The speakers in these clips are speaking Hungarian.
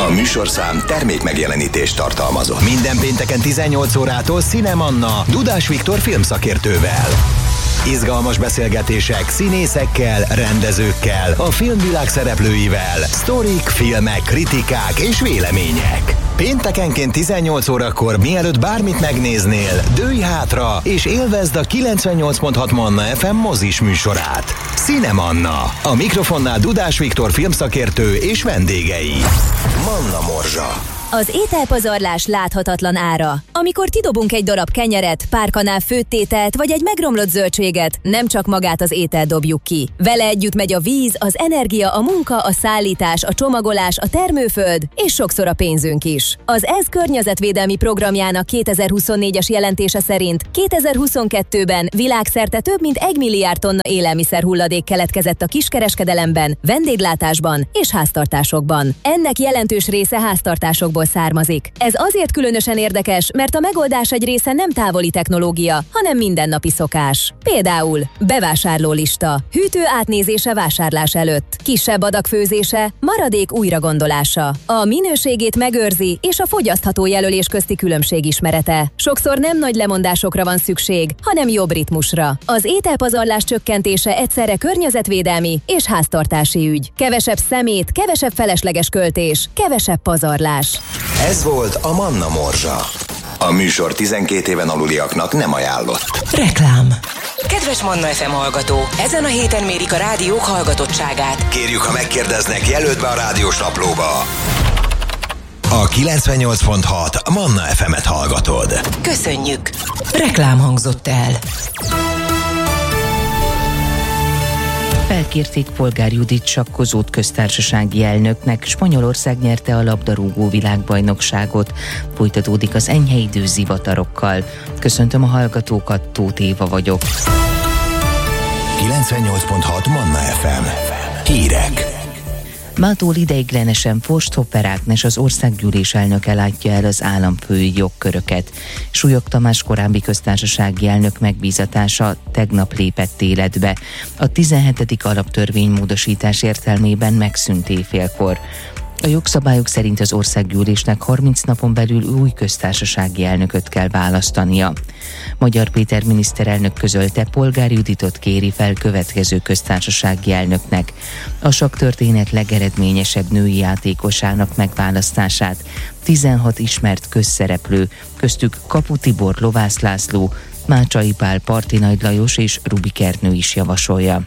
A műsorszám termék megjelenítést tartalmazott. Minden pénteken 18 órától Cinemanna Dudás Viktor filmszakértővel. Izgalmas beszélgetések színészekkel, rendezőkkel, a filmvilág szereplőivel, sztorik, filmek, kritikák és vélemények. Péntekenként 18 órakor, mielőtt bármit megnéznél, dőlj hátra és élvezd a 98.6 Manna FM mozis műsorát. Cinemanna. A mikrofonnál Dudás Viktor filmszakértő és vendégei. Manna Morzsa. Az ételpazarlás láthatatlan ára. Amikor kidobunk egy darab kenyeret, pár kanál főttételt vagy egy megromlott zöldséget, nem csak magát az ételt dobjuk ki. Vele együtt megy a víz, az energia, a munka, a szállítás, a csomagolás, a termőföld és sokszor a pénzünk is. Az EZ környezetvédelmi programjának 2024-es jelentése szerint 2022-ben világszerte több mint 1 milliárd tonna élelmiszer hulladék keletkezett a kiskereskedelemben, vendéglátásban és háztartásokban. Ennek jelentős része háztartásokból származik. Ez azért különösen érdekes, mert a megoldás egy része nem távoli technológia, hanem mindennapi szokás. Például bevásárlólista, hűtő átnézése vásárlás előtt, kisebb adag főzése, maradék újragondolása. A minőségét megőrzi és a fogyasztható jelölés közti különbség ismerete. Sokszor nem nagy lemondásokra van szükség, hanem jobb ritmusra. Az ételpazarlás csökkentése egyszerre környezetvédelmi és háztartási ügy. Kevesebb szemét, kevesebb felesleges költés, kevesebb pazarlás. Ez volt a Manna Morzsa. A műsor 12 éven aluliaknak nem ajánlott. Reklám. Kedves Manna FM hallgató, ezen a héten mérik a rádiók hallgatottságát. Kérjük, ha megkérdeznek, jelölt be a rádiós naplóba. A 98.6 Manna FM-et hallgatod. Köszönjük. Reklám hangzott el. Felkérték Polgár Judit sakkozót köztársasági elnöknek, Spanyolország nyerte a labdarúgó világbajnokságot. Folytatódik az enyhe idő zivatarokkal. Köszöntöm a hallgatókat, Tóth Éva vagyok. 98.6 Manna FM. Hírek. Mától ideiglenesen Forsthofer Ágnes, az országgyűlés elnöke látja el az államfői jogköröket. Súlyog Tamás korábbi köztársasági elnök megbízatása tegnap lépett életbe. A 17. alaptörvény módosítás értelmében megszűnt éjfélkor. A jogszabályok szerint az országgyűlésnek 30 napon belül új köztársasági elnököt kell választania. Magyar Péter miniszterelnök közölte, Polgár Juditot kéri fel következő köztársasági elnöknek. A sakktörténet legeredményesebb női játékosának megválasztását 16 ismert közszereplő, köztük Kapu Tibor, Lovász László, Mácsai Pál, Parti Nagy Lajos és Rubik Ernő is javasolja.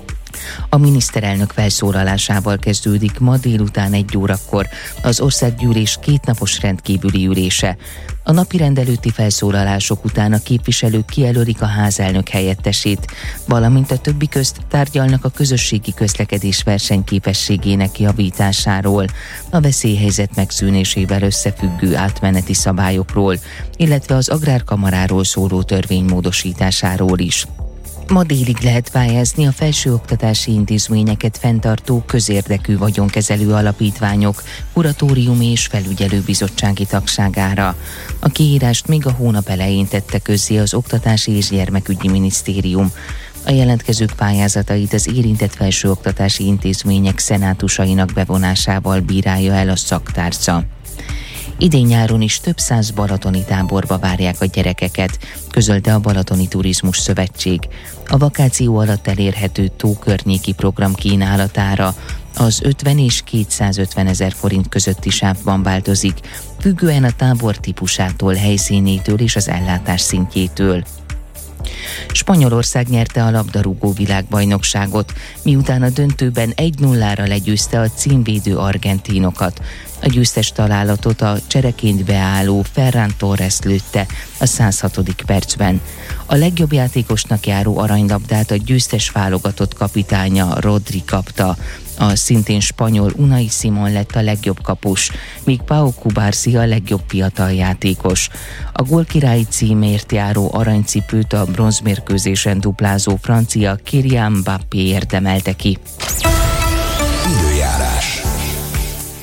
A miniszterelnök felszólalásával kezdődik ma délután 1 órakor az országgyűlés kétnapos rendkívüli ülése. A napirend előtti felszólalások után a képviselők kijelölik a házelnök helyettesét, valamint a többi közt tárgyalnak a közösségi közlekedés versenyképességének javításáról, a veszélyhelyzet megszűnésével összefüggő átmeneti szabályokról, illetve az agrárkamaráról szóló törvény módosításáról is. Ma délig lehet pályázni a felsőoktatási intézményeket fenntartó közérdekű vagyonkezelő alapítványok kuratóriumi és felügyelőbizottsági tagságára. A kiírást még a hónap elején tette közzé az Oktatási és Gyermekügyi Minisztérium. A jelentkezők pályázatait az érintett felsőoktatási intézmények szenátusainak bevonásával bírálja el a szaktárca. Idén nyáron is több 100 balatoni táborba várják a gyerekeket, közölte a Balatoni Turizmus Szövetség. A vakáció alatt elérhető tókörnyéki program kínálatára az 50 és 250 ezer forint közötti sávban változik, függően a tábor típusától, helyszínétől és az ellátás szintjétől. Spanyolország nyerte a labdarúgó világbajnokságot, miután a döntőben 1-0-ra legyőzte a címvédő argentinokat. A győztes találatot a csereként beálló Ferran Torres lőtte a 106. percben. A legjobb játékosnak járó aranylabdát a győztes válogatott kapitánya Rodri kapta. A szintén spanyol Unai Simón lett a legjobb kapus, míg Pau Cubarsí a legjobb fiatal játékos. A gólkirályi címért járó aranycipőt a bronzmérkőzésen duplázó francia Kylian Mbappé érdemelte ki. Időjárás.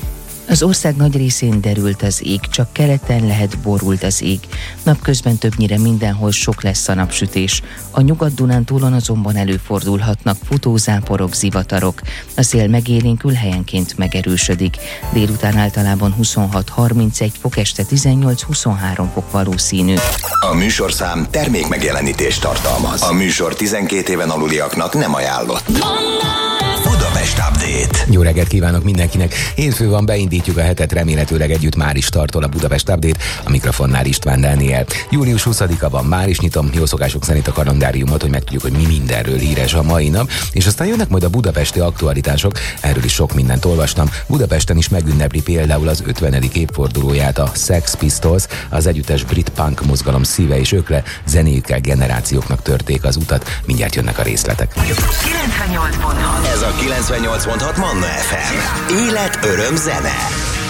Az ország nagy részén derült az ég, csak keleten lehet borult az ég. Napközben többnyire mindenhol sok lesz a napsütés. A Nyugat-Dunántúlon azonban előfordulhatnak futózáporok, zivatarok. A szél megélénkül, helyenként megerősödik. Délután általában 26-31 fok, este 18-23 fok valószínű. A műsorszám termék megjelenítést tartalmaz. A műsor 12 éven aluliaknak nem ajánlott. Budapest Update. Jó reggelt kívánok mindenkinek! Hétfő van, beindítjuk a hetet, remélhetőleg együtt már is startol a Budapest Update, a mikrofonnál István Dániel. Július 20-a van, már is nyitom jó szokások szerint a kalendáriumot, hogy megtudjuk, hogy mi mindenről híres a mai nap, és aztán jönnek majd a budapesti aktualitások, erről is sok mindent olvastam. Budapesten is megünnepli például az 50. évfordulóját a Sex Pistols, az együttes brit punk mozgalom szíve, és őkre zenéjükkel generációknak törték az utat. Mindjárt jönnek a részletek. 98.6. Ez a 98.6 Manna FM. Élet, öröm, zene.